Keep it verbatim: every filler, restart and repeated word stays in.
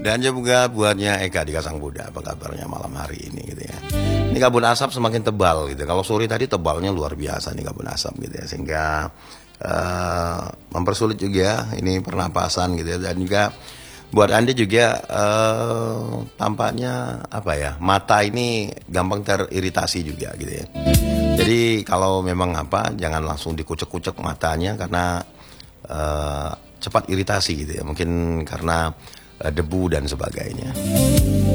Dan juga buatnya Eka di Kasang Buda, apa kabarnya malam hari ini gitu ya. Ini kabut asap semakin tebal gitu. Kalau sore tadi tebalnya luar biasa nih kabut asap gitu ya, sehingga uh, mempersulit juga ini pernapasan gitu ya. Dan juga buat Anda juga uh, tampaknya apa ya, mata ini gampang teriritasi juga gitu ya. Jadi kalau memang apa, jangan langsung dikucek-kucek matanya karena uh, cepat iritasi gitu ya. Mungkin karena uh, debu dan sebagainya.